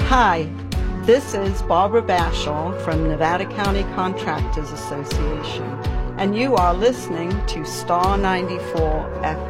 Hi, this is Barbara Bashall from Nevada County Contractors Association, and you are listening to Star 94 FM.